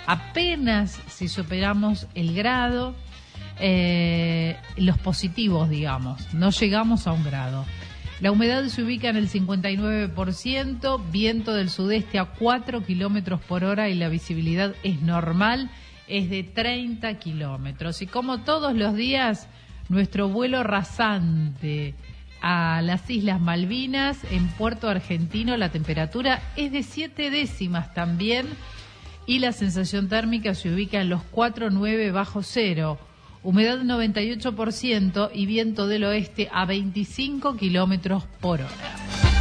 Apenas si superamos el grado, los positivos, digamos, no llegamos a 1 grado. La humedad se ubica en el 59%, viento del sudeste a 4 kilómetros por hora y la visibilidad es normal, es de 30 kilómetros. Y como todos los días, nuestro vuelo rasante a las Islas Malvinas, en Puerto Argentino, la temperatura es de 7 décimas también y la sensación térmica se ubica en los 4,9 bajo cero. Humedad 98% y viento del oeste a 25 kilómetros por hora.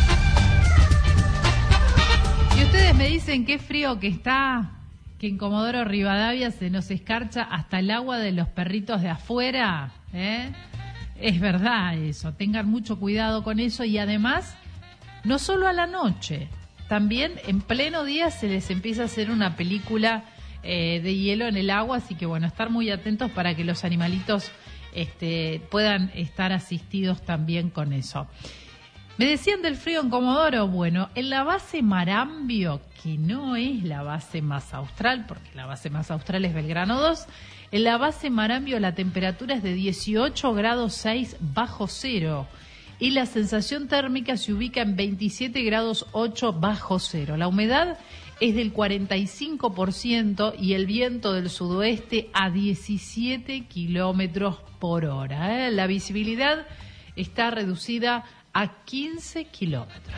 Y ustedes me dicen qué frío que está, que en Comodoro Rivadavia se nos escarcha hasta el agua de los perritos de afuera, ¿eh? Es verdad eso, tengan mucho cuidado con eso y además, no solo a la noche, también en pleno día se les empieza a hacer una película de hielo en el agua, así que bueno, estar muy atentos para que los animalitos puedan estar asistidos también con eso. Me decían del frío en Comodoro. Bueno, en la base Marambio, que no es la base más austral, porque la base más austral es Belgrano 2, en la base Marambio la temperatura es de 18 grados 6 bajo cero y la sensación térmica se ubica en 27 grados 8 bajo cero. La humedad es del 45% y el viento del sudoeste a 17 kilómetros por hora. La visibilidad está reducida a 15 kilómetros.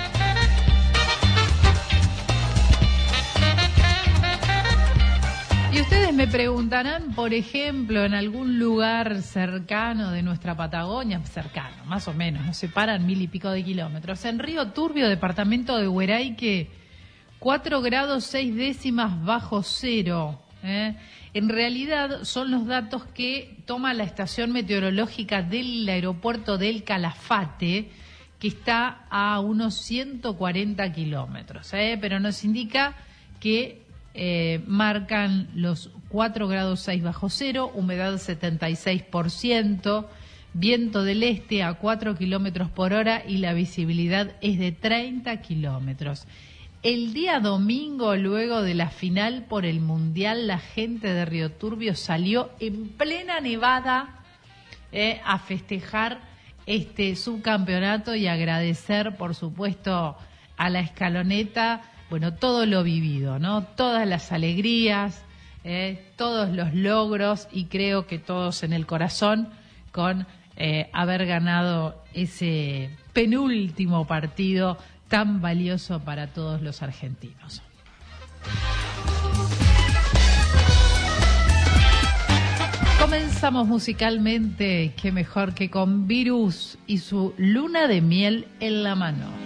Y ustedes me preguntarán, por ejemplo, en algún lugar cercano de nuestra Patagonia, cercano, más o menos, nos separan 1000 y pico de kilómetros, en Río Turbio, departamento de Hueraique, 4 grados 6 décimas bajo cero. En realidad son los datos que toma la estación meteorológica del aeropuerto del Calafate, que está a unos 140 kilómetros, pero nos indica que marcan los 4 grados 6 bajo cero, humedad 76%, viento del este a 4 kilómetros por hora y la visibilidad es de 30 kilómetros. El día domingo, luego de la final por el Mundial, la gente de Río Turbio salió en plena nevada a festejar este subcampeonato y agradecer, por supuesto, a la escaloneta, bueno, todo lo vivido, ¿no? Todas las alegrías, todos los logros y creo que todos en el corazón con haber ganado ese penúltimo partido tan valioso para todos los argentinos. Comenzamos musicalmente, qué mejor que con Virus y su Luna de Miel en la mano.